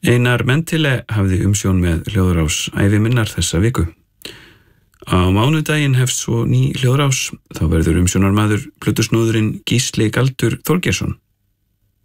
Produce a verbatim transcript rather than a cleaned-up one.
Einar Mentile hafði umsjón með hljóðrás ævi minnar þessa viku. Á mánudaginn hefst svo ný hljóðrás, þá verður umsjónarmaður plötusnúðurinn Gísli Galdur Þorgeirsson.